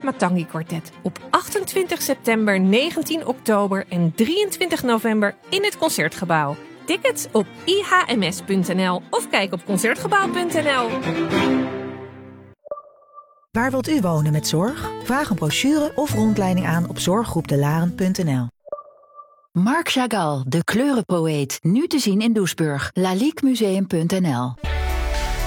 Matangi Quartet op 28 september, 19 oktober en 23 november in het Concertgebouw. Tickets op ihms.nl of kijk op concertgebouw.nl. Waar wilt u wonen met zorg? Vraag een brochure of rondleiding aan op zorggroepdelaren.nl. Marc Chagall, de kleurenpoëet, nu te zien in Doesburg. laliquemuseum.nl